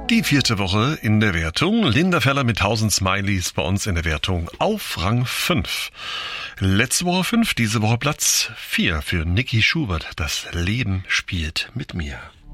Die 4. Woche in der Wertung. Linda Feller mit 1000 Smileys bei uns in der Wertung auf Rang 5. Letzte Woche 5, diese Woche Platz 4 für Niki Schubert. Das Leben spielt mit mir.